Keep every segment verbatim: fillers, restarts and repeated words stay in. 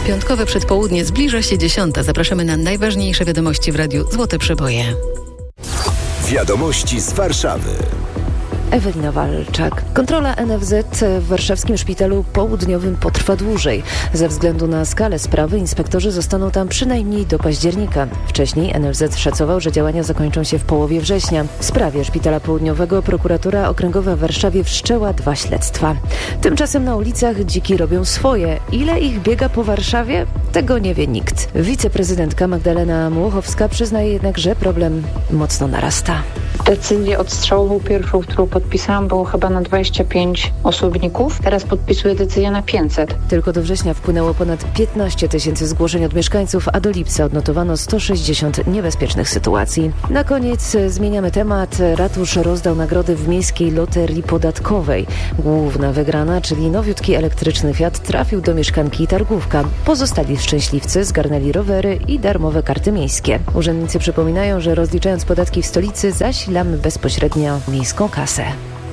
Piątkowe przedpołudnie, zbliża się dziesiąta. Zapraszamy na najważniejsze wiadomości w radiu Złote Przeboje. Wiadomości z Warszawy. Ewelina Walczak. Kontrola N F Z w warszawskim szpitalu południowym potrwa dłużej. Ze względu na skalę sprawy inspektorzy zostaną tam przynajmniej do października. Wcześniej N F Z szacował, że działania zakończą się w połowie września. W sprawie szpitala południowego prokuratura okręgowa w Warszawie wszczęła dwa śledztwa. Tymczasem na ulicach dziki robią swoje. Ile ich biega po Warszawie? Tego nie wie nikt. Wiceprezydentka Magdalena Mułochowska przyznaje jednak, że problem mocno narasta. Decyzję odstrzałową pierwszą, którą podpisałam, było chyba na dwadzieścia pięć osobników. Teraz podpisuję decyzję na pięćset. Tylko do września wpłynęło ponad piętnaście tysięcy zgłoszeń od mieszkańców, a do lipca odnotowano sto sześćdziesiąt niebezpiecznych sytuacji. Na koniec zmieniamy temat. Ratusz rozdał nagrody w miejskiej loterii podatkowej. Główna wygrana, czyli nowiutki elektryczny Fiat, trafił do mieszkanki Targówka. Pozostali szczęśliwcy zgarnęli rowery i darmowe karty miejskie. Urzędnicy przypominają, że rozliczając podatki w stolicy zasilamy bezpośrednio miejską kasę.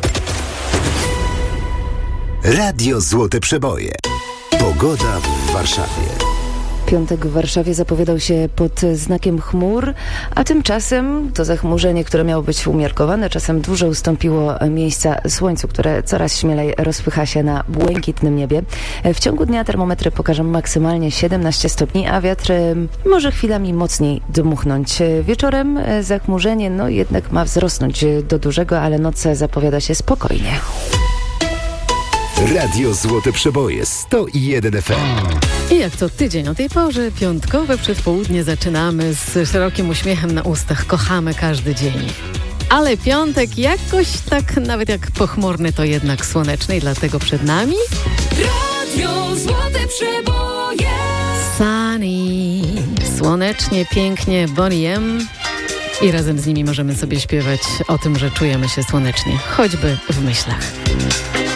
Radio Złote Przeboje. Pogoda w Warszawie. Piątek w Warszawie zapowiadał się pod znakiem chmur, a tymczasem to zachmurzenie, które miało być umiarkowane, czasem dużo ustąpiło miejsca słońcu, które coraz śmielej rozpycha się na błękitnym niebie. W ciągu dnia termometry pokażą maksymalnie siedemnaście stopni, a wiatr może chwilami mocniej dmuchnąć. Wieczorem zachmurzenie no jednak ma wzrosnąć do dużego, ale noc zapowiada się spokojnie. Radio Złote Przeboje sto jeden F M. I jak co tydzień o tej porze, piątkowe przedpołudnie zaczynamy z szerokim uśmiechem na ustach. Kochamy każdy dzień. Ale piątek jakoś tak, nawet jak pochmurny, to jednak słoneczny i dlatego przed nami... Radio Złote Przeboje. Sunny. Słonecznie, pięknie, Bonnie M. I razem z nimi możemy sobie śpiewać o tym, że czujemy się słonecznie, choćby w myślach.